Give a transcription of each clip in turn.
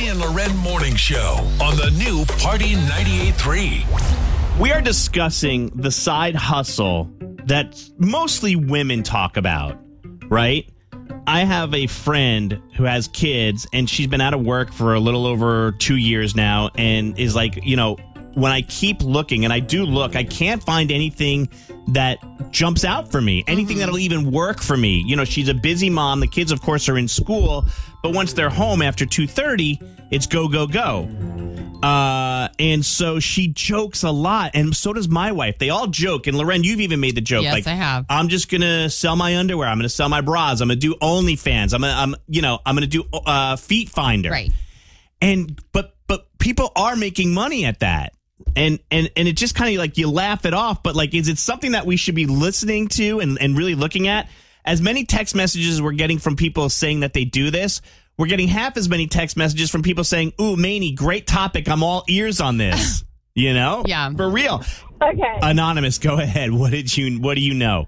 and Loren Morning Show on the new Party 98.3. We are discussing the side hustle that mostly women talk about, right? I have a friend who has kids, and she's been out of work for a little over 2 years now, and is like, when I keep looking, and I do look, I can't find anything that jumps out for me, anything that'll even work for me. She's a busy mom. The kids, of course, are in school, but once they're home after 2:30, it's go, go, go. And so she jokes a lot, and so does my wife. They all joke, and Loren, you've even made the joke. Yes, I have. I'm just gonna sell my underwear. I'm gonna sell my bras. I'm gonna do OnlyFans. I'm gonna do Feet Finder. Right. But people are making money at that. And it just kind of like you laugh it off, but like, is it something that we should be listening to and really looking at? As many text messages we're getting from people saying that they do this, we're getting half as many text messages from people saying, "Ooh, Maney, great topic. I'm all ears on this." Yeah, for real. Okay. Anonymous, go ahead. What do you know?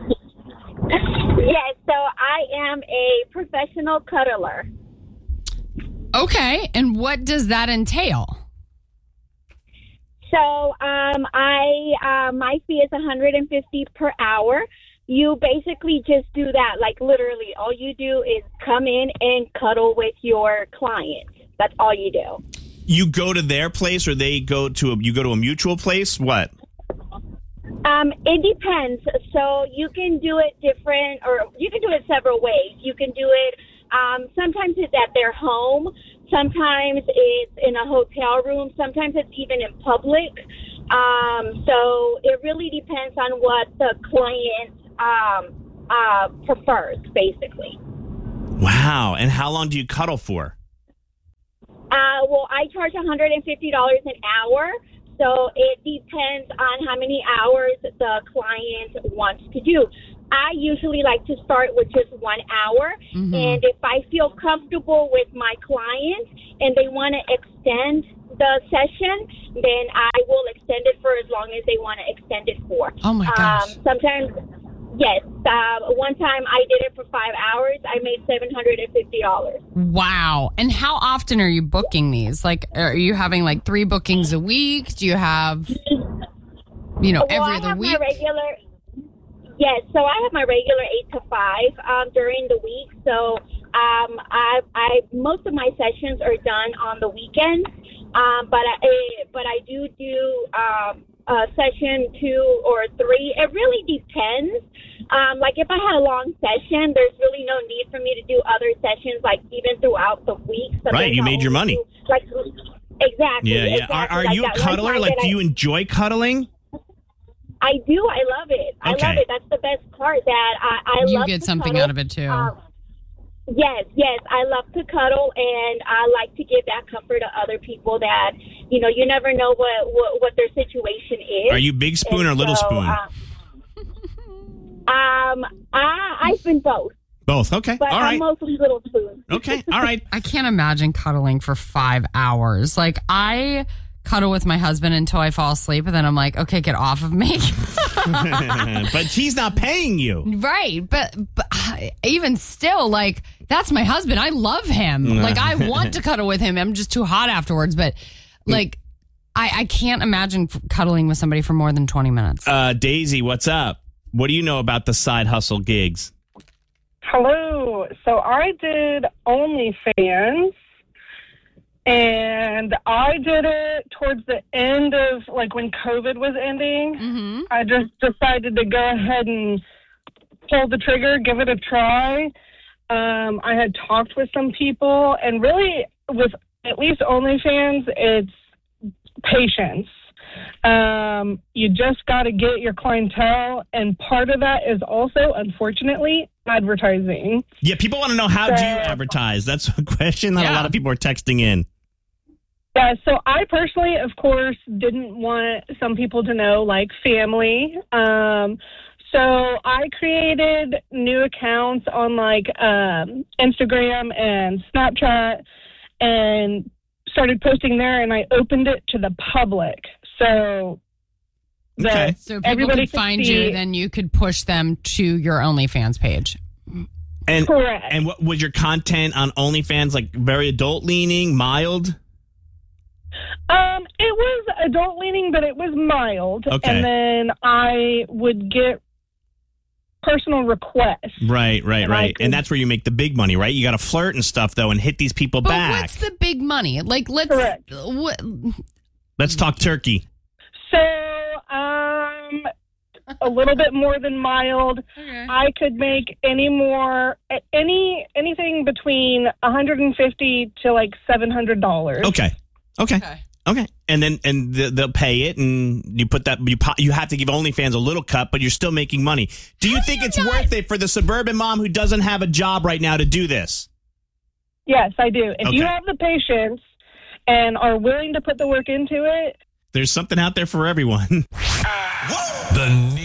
Yes, so I am a professional cuddler. Okay, and what does that entail? So, my fee is $150 per hour. You basically just do that, like literally all you do is come in and cuddle with your client. That's all you do. You go to their place, or you go to a mutual place? What? It depends. So you can do it different, or you can do it several ways. You can do it, sometimes it's at their home. Sometimes it's in a hotel room. Sometimes it's even in public. So it really depends on what the client prefers, basically. Wow. And how long do you cuddle for? Well, I charge $150 an hour. So it depends on how many hours the client wants to do. I usually like to start with just 1 hour. Mm-hmm. And if I feel comfortable with my client and they want to extend the session, then I will extend it for as long as they want to extend it for. Oh, my gosh. Sometimes, yes. One time I did it for 5 hours. I made $750. Wow. And how often are you booking these? Like, are you having like 3 bookings a week? Do you have, every other week? Yes, so I have my regular 8 to 5 during the week. So I most of my sessions are done on the weekends, but I do session 2 or 3. It really depends. Like if I had a long session, there's really no need for me to do other sessions, like even throughout the week. So right, you made your money. Exactly. Yeah. Exactly. Are you a cuddler? Like, do you enjoy cuddling? I do. I love it. I love it. That's the best part. That I love. You get something out of it too. Yes. I love to cuddle, and I like to give that comfort to other people. That you never know what their situation is. Are you big spoon or little spoon? I've been both. Both. Okay. But all right. I'm mostly little spoon. Okay. All right. I can't imagine cuddling for 5 hours. Like, I cuddle with my husband until I fall asleep, and then I'm like, okay, get off of me. But he's not paying you. Right. But even still, like, that's my husband. I love him. Like, I want to cuddle with him. I'm just too hot afterwards. But, like, I can't imagine cuddling with somebody for more than 20 minutes. Daisy, what's up? What do you know about the side hustle gigs? Hello. So I did OnlyFans, and I did it towards the end of, like, when COVID was ending. Mm-hmm. I just decided to go ahead and pull the trigger, give it a try. I had talked with some people, and really, with at least OnlyFans, it's patience. You just got to get your clientele, and part of that is also, unfortunately, advertising. Yeah, people want to know, how do you advertise? That's a question that a lot of people are texting in. Yeah, so I personally, of course, didn't want some people to know, like, family. So I created new accounts on, like, Instagram and Snapchat, and started posting there, and I opened it to the public. So So people could find you, then you could push them to your OnlyFans page. And Correct. And what was your content on OnlyFans, like very adult leaning, mild? It was adult leaning, but it was mild. Okay. And then I would get personal requests. Right. could- And that's where you make the big money, right? You got to flirt and stuff, though, and hit these people But back. what's the big money? Like, let's. Correct. Let's talk turkey. So, a little bit more than mild. Okay. I could make anything between $150 to like $700. Okay. And then they'll pay it, and you put that you have to give OnlyFans a little cut, but you're still making money. Do you think it's worth it for the suburban mom who doesn't have a job right now to do this? Yes, I do. If you Okay. have the patience and are willing to put the work into it. There's something out there for everyone. The